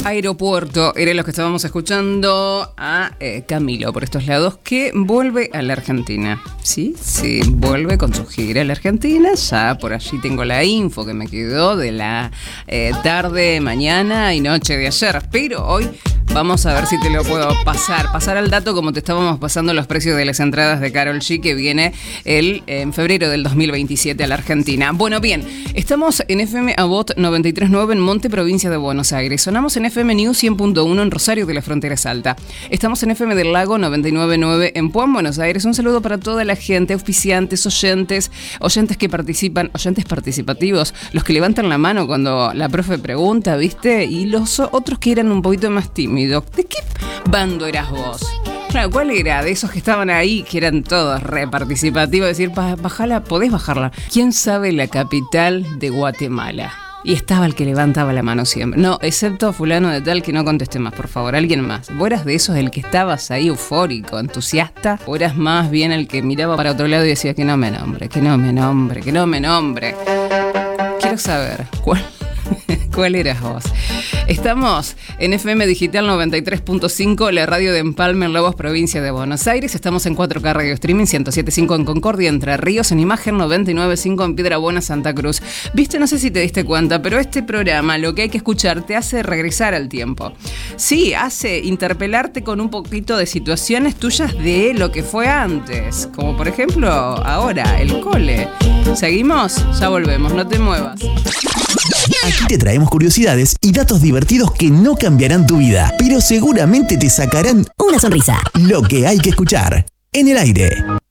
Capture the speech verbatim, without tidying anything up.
Aeropuerto, era lo que estábamos escuchando a eh, Camilo por estos lados, que vuelve a la Argentina. Sí, sí, vuelve con su gira a la Argentina. Ya por allí tengo la info que me quedó de la eh, tarde, mañana y noche de ayer. Pero hoy vamos a ver si te lo puedo pasar. Pasar al dato como te estábamos pasando los precios de las entradas de Karol G, que viene el, en febrero del dos mil veintisiete a la Argentina. Bueno, bien, estamos en F M Avot noventa y tres punto nueve en Monte, provincia de Buenos Aires. Sonamos en F M News cien punto uno en Rosario de la Frontera Salta. Estamos en F M del Lago noventa y nueve punto nueve en Puan, Buenos Aires. Un saludo para toda la gente, auspiciantes, oyentes, oyentes que participan, oyentes participativos, los que levantan la mano cuando la profe pregunta, ¿viste? Y los otros que eran un poquito más tímidos. ¿De qué bando eras vos? Claro, ¿cuál era? De esos que estaban ahí, que eran todos re participativos, decir, bajala, podés bajarla. ¿Quién sabe la capital de Guatemala? Y estaba el que levantaba la mano siempre. No, excepto fulano de tal, que no contesté más, por favor. Alguien más. ¿Vos eras de esos el que estabas ahí eufórico, entusiasta? ¿O eras más bien el que miraba para otro lado y decía que no me nombre, que no me nombre, que no me nombre? Quiero saber, ¿cuál, cuál eras vos? Estamos en F M Digital noventa y tres punto cinco, la radio de Empalme en Lobos, provincia de Buenos Aires. Estamos en cuatro K Radio Streaming, ciento siete punto cinco en Concordia, Entre Ríos, en Imagen noventa y nueve punto cinco en Piedrabuena, Santa Cruz. Viste, no sé si te diste cuenta, pero este programa, lo que hay que escuchar, te hace regresar al tiempo. Sí, hace interpelarte con un poquito de situaciones tuyas de lo que fue antes. Como por ejemplo, ahora, el cole. ¿Seguimos? Ya volvemos, no te muevas. Aquí te traemos curiosidades y datos divertidos que no cambiarán tu vida, pero seguramente te sacarán una sonrisa. Lo que hay que escuchar en el aire.